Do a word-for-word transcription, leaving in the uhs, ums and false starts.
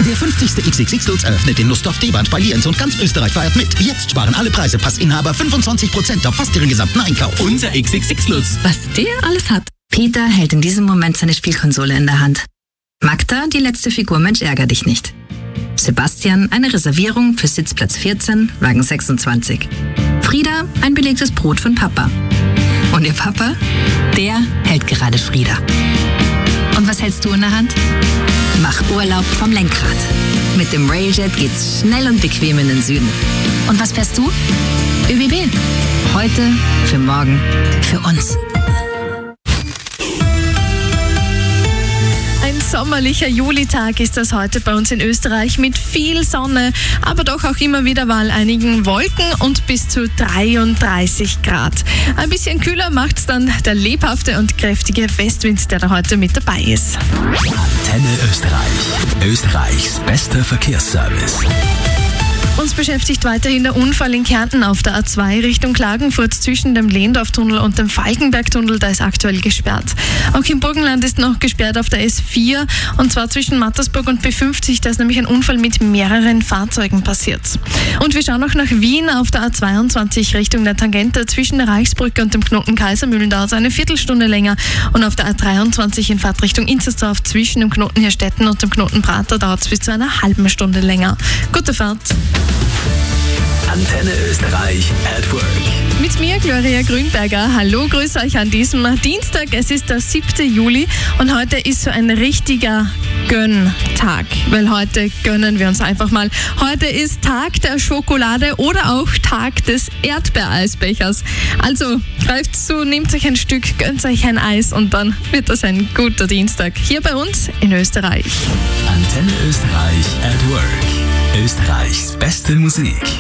Der fünfzigste X X X-Lutz eröffnet in Lustdorf Deband bei Lienz und ganz Österreich feiert mit. Jetzt sparen alle Preisepassinhaber fünfundzwanzig Prozent auf fast ihren gesamten Einkauf. Unser X X X-Lutz. Was der alles hat. Peter hält in diesem Moment seine Spielkonsole in der Hand. Magda, die letzte Figur Mensch ärger dich nicht. Sebastian, eine Reservierung für Sitzplatz vierzehn, Wagen sechsundzwanzig. Frieda, ein belegtes Brot von Papa. Und ihr Papa, der hält gerade Frieda. Und was hältst du in der Hand? Mach Urlaub vom Lenkrad. Mit dem Railjet geht's schnell und bequem in den Süden. Und was fährst du? Ö B B. Heute, für morgen, für uns. Ein sommerlicher Julitag ist das heute bei uns in Österreich mit viel Sonne, aber doch auch immer wieder mal einigen Wolken und bis zu dreiunddreißig Grad. Ein bisschen kühler macht es dann der lebhafte und kräftige Westwind, der da heute mit dabei ist. Antenne Österreich. Österreichs bester Verkehrsservice. Uns beschäftigt weiterhin der Unfall in Kärnten auf der A zwei Richtung Klagenfurt zwischen dem Lehndorftunnel und dem Falkenbergtunnel. Da ist aktuell gesperrt. Auch im Burgenland ist noch gesperrt auf der S vier und zwar zwischen Mattersburg und B fünfzig. Da ist nämlich ein Unfall mit mehreren Fahrzeugen passiert. Und wir schauen noch nach Wien auf der A zweiundzwanzig Richtung der Tangente zwischen der Reichsbrücke und dem Knoten Kaisermühlen. Da dauert es eine Viertelstunde länger. Und auf der A dreiundzwanzig in Fahrtrichtung Inzersdorf zwischen dem Knoten Hirstetten und dem Knoten Prater dauert es bis zu einer halben Stunde länger. Gute Fahrt! Antenne Österreich at Work. Mit mir, Gloria Grünberger. Hallo, grüße euch an diesem Dienstag. Es ist der siebte Juli und heute ist so ein richtiger Gönntag, weil heute gönnen wir uns einfach mal. Heute ist Tag der Schokolade oder auch Tag des Erdbeereisbechers. Also greift zu, nehmt euch ein Stück, gönnt euch ein Eis und dann wird das ein guter Dienstag hier bei uns in Österreich. Antenne Österreich at Work. Österreichs beste Musik.